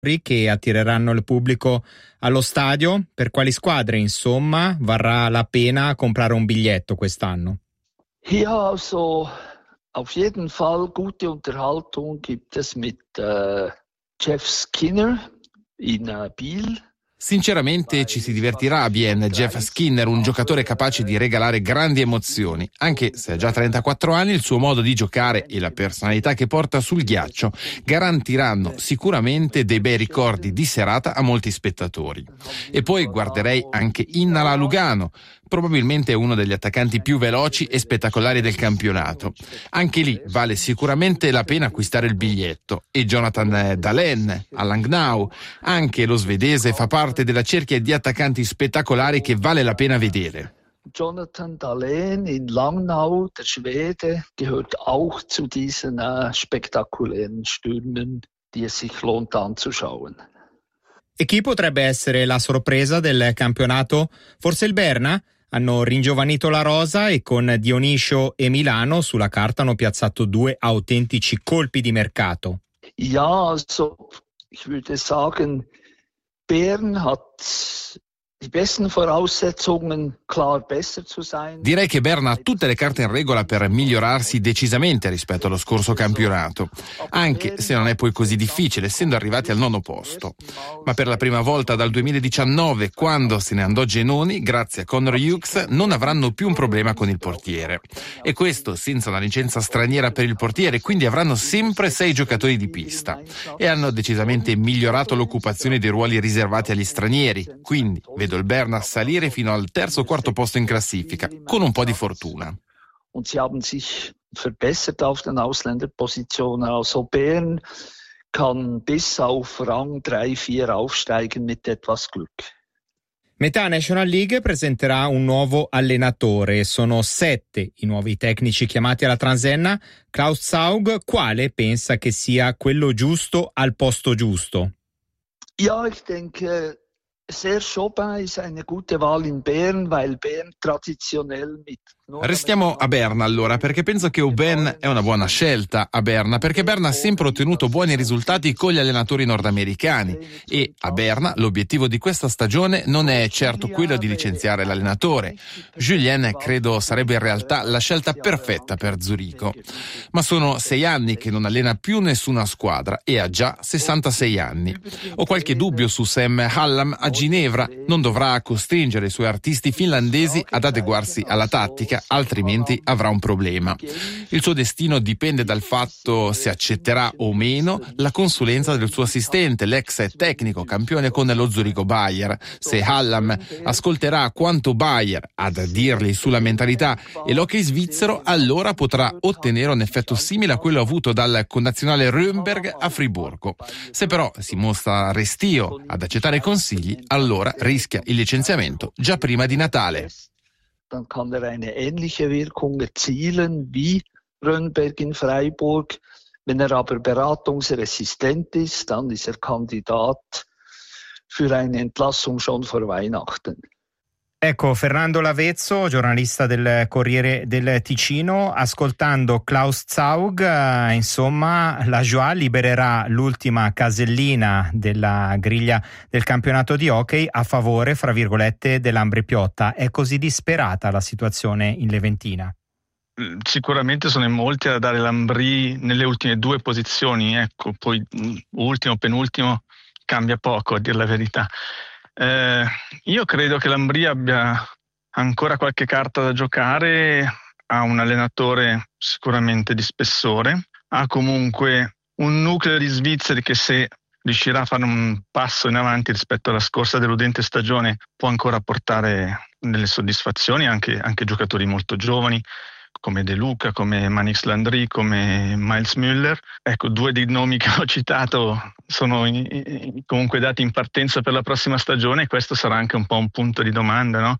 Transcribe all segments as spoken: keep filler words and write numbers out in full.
che attireranno il pubblico allo stadio? Per quali squadre, insomma, varrà la pena comprare un biglietto quest'anno? Ja, also auf jeden Fall gute Unterhaltung gibt es mit äh, Jeff Skinner in äh, Biel. Sinceramente ci si divertirà a Bienne. Jeff Skinner, un giocatore capace di regalare grandi emozioni. Anche se ha già trentaquattro anni, il suo modo di giocare e la personalità che porta sul ghiaccio garantiranno sicuramente dei bei ricordi di serata a molti spettatori. E poi guarderei anche Innala Lugano, probabilmente uno degli attaccanti più veloci e spettacolari del campionato. Anche lì vale sicuramente la pena acquistare il biglietto. E Jonathan Dahlin a Langnau, anche lo svedese, fa parte della cerchia di attaccanti spettacolari che vale la pena vedere. Jonathan Dahlin in Langnau, der Schwede, gehört auch zu diesen äh, spektakulären Stürmen, die es sich lohnt anzuschauen. E chi potrebbe essere la sorpresa del campionato? Forse il Berna? Hanno ringiovanito la rosa e con Dionisio e Milano sulla carta hanno piazzato due autentici colpi di mercato. Ja, also ich würde sagen, Bern hat die besten Voraussetzungen, klar besser zu sein. Direi che Berna ha tutte le carte in regola per migliorarsi decisamente rispetto allo scorso campionato, anche se non è poi così difficile, essendo arrivati al nono posto. Ma per la prima volta dal duemiladiciannove, quando se ne andò Genoni, grazie a Connor Hughes, non avranno più un problema con il portiere. E questo senza una licenza straniera per il portiere, quindi avranno sempre sei giocatori di pista. E hanno decisamente migliorato l'occupazione dei ruoli riservati agli stranieri, quindi vedo il Berna salire fino al terzo o quarto posto in classifica, con un po' di fortuna. Und sie haben sich verbessert auf den Ausländerpositionen. Also Bern kann bis auf Rang drei vier aufsteigen mit etwas Glück. Metà National League presenterà un nuovo allenatore. Sono sette i nuovi tecnici chiamati alla transenna. Klaus Zaug, quale pensa che sia quello giusto al posto giusto? Ja, ich denke, Serge Aubin ist eine gute Wahl in Bern, weil Bern traditionell mit Restiamo a Berna allora, perché penso che Aubin è una buona scelta a Berna, perché Berna ha sempre ottenuto buoni risultati con gli allenatori nordamericani e a Berna l'obiettivo di questa stagione non è certo quello di licenziare l'allenatore. Julien credo sarebbe in realtà la scelta perfetta per Zurigo, ma sono sei anni che non allena più nessuna squadra e ha già sessantasei anni. Ho qualche dubbio su Sam Hallam a Ginevra, non dovrà costringere i suoi artisti finlandesi ad adeguarsi alla tattica, altrimenti avrà un problema. Il suo destino dipende dal fatto se accetterà o meno la consulenza del suo assistente, l'ex tecnico campione con lo Zurigo Bayer. Se Hallam ascolterà quanto Bayer ha da dirgli sulla mentalità e l'hockey svizzero, allora potrà ottenere un effetto simile a quello avuto dal connazionale Rönnberg a Friburgo. Se però si mostra restio ad accettare i consigli, allora rischia il licenziamento già prima di Natale. Dann kann er eine ähnliche Wirkung erzielen wie Rönnberg in Freiburg. Wenn er aber beratungsresistent ist, dann ist er Kandidat für eine Entlassung schon vor Weihnachten. Ecco, Fernando Lavezzo, giornalista del Corriere del Ticino, ascoltando Klaus Zaug, eh, insomma, la Joie libererà l'ultima casellina della griglia del campionato di hockey a favore, fra virgolette, dell'Ambri Piotta. È così disperata la situazione in Leventina? Sicuramente sono in molti a dare l'Ambri nelle ultime due posizioni, ecco, poi ultimo, penultimo, cambia poco a dir la verità. Eh, io credo che l'Ambri abbia ancora qualche carta da giocare, ha un allenatore sicuramente di spessore, ha comunque un nucleo di svizzeri che se riuscirà a fare un passo in avanti rispetto alla scorsa deludente stagione può ancora portare delle soddisfazioni, anche, anche giocatori molto giovani come De Luca, come Manix Landry, come Miles Müller. Ecco, due dei nomi che ho citato sono in, in, comunque dati in partenza per la prossima stagione e questo sarà anche un po' un punto di domanda, no?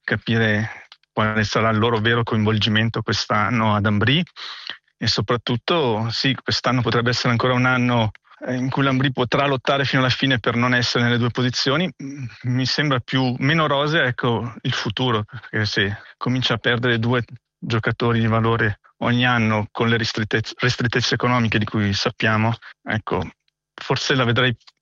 Capire quale sarà il loro vero coinvolgimento quest'anno ad Ambri e soprattutto, sì, quest'anno potrebbe essere ancora un anno in cui l'Ambri potrà lottare fino alla fine per non essere nelle due posizioni. Mi sembra più meno rosea, ecco, il futuro, perché se comincia a perdere due giocatori di valore ogni anno con le ristrettezze, ristrettezze economiche di cui sappiamo, ecco, forse la vedrei